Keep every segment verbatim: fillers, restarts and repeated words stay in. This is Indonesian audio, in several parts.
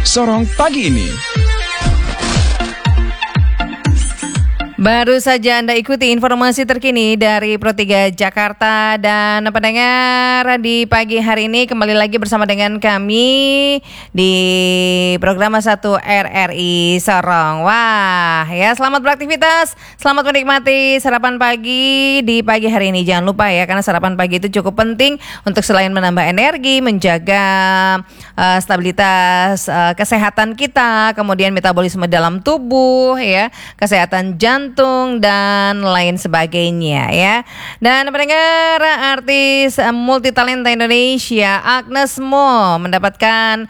Sorong pagi ini. Baru saja Anda ikuti informasi terkini dari Pro tiga Jakarta. Dan pendengar, di pagi hari ini kembali lagi bersama dengan kami di program satu R R I Sorong. Wah ya, selamat beraktivitas, selamat menikmati sarapan pagi di pagi hari ini. Jangan lupa ya, karena sarapan pagi itu cukup penting untuk selain menambah energi, menjaga uh, stabilitas uh, kesehatan kita, kemudian metabolisme dalam tubuh ya, kesehatan jantung dan lain sebagainya ya. Dan pendengar, artis multitalenta Indonesia Agnes Mo mendapatkan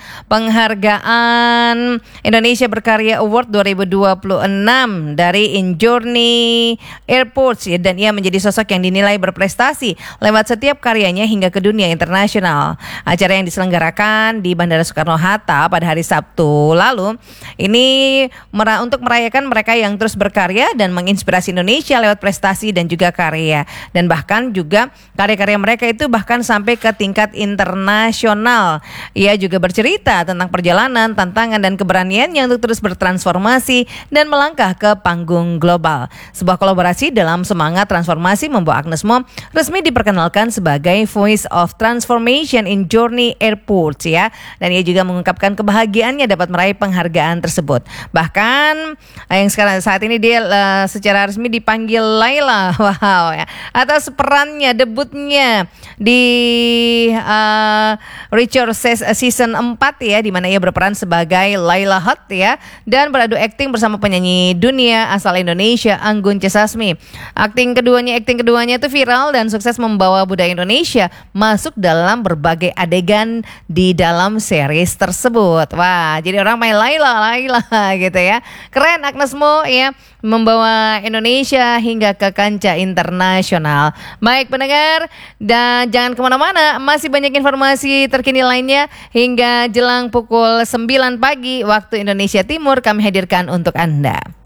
penghargaan Indonesia Berkarya Award dua ribu dua puluh enam dari Injourney Airports ya, dan ia menjadi sosok yang dinilai berprestasi lewat setiap karyanya hingga ke dunia internasional. Acara yang diselenggarakan di Bandara Soekarno-Hatta pada hari Sabtu lalu ini mera- untuk merayakan mereka yang terus berkarya dan menginspirasi Indonesia lewat prestasi dan juga karya. Dan bahkan juga karya-karya mereka itu bahkan sampai ke tingkat internasional. Ia juga bercerita tentang perjalanan, tantangan dan keberaniannya untuk terus bertransformasi dan melangkah ke panggung global. Sebuah kolaborasi dalam semangat transformasi membawa Agnes Mo resmi diperkenalkan sebagai Voice of Transformation in Journey Airports ya. Dan ia juga mengungkapkan kebahagiaannya dapat meraih penghargaan tersebut. Bahkan yang sekarang saat ini dia uh, secara resmi dipanggil Laila, wow ya, atas perannya debutnya di uh, Richard Says season empat ya, di mana ia berperan sebagai Laila Hut ya, dan beradu akting bersama penyanyi dunia asal Indonesia Anggun C. Sasmi. Akting keduanya, akting keduanya itu viral dan sukses membawa budaya Indonesia masuk dalam berbagai adegan di dalam series tersebut. Wah, jadi orang main Laila, Laila gitu ya. Keren Agnes Mo ya, membawa Indonesia hingga ke kancah internasional. Baik pendengar, dan jangan kemana-mana, masih banyak informasi terkini lainnya hingga jelang pukul sembilan pagi waktu Indonesia Timur kami hadirkan untuk Anda.